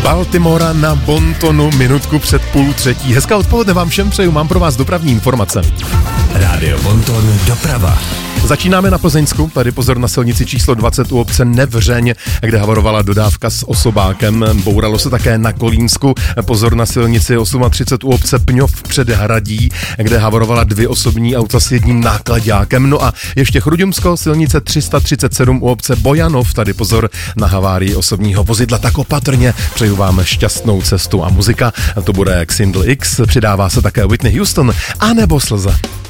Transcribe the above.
Baltimora na Bontonu minutku před 2:30. Hezká odpoledne vám všem přeju, mám pro vás dopravní informace. Rádio Bonton doprava. Začínáme na Plzeňsku, tady pozor na silnici číslo 20 u obce Nevřeň, kde havarovala dodávka s osobákem. Bouralo se také na Kolínsku, pozor na silnici 38 u obce Pňov před Hradí, kde havarovala 2 osobní auta s jedním náklaďákem. No a ještě Chrudimsko, silnice 337 u obce Bojanov, tady pozor na havárii osobního vozidla. Tak opatrně, přeju vám šťastnou cestu a muzika, to bude Xindl X, přidává se také Whitney Houston a nebo Slza.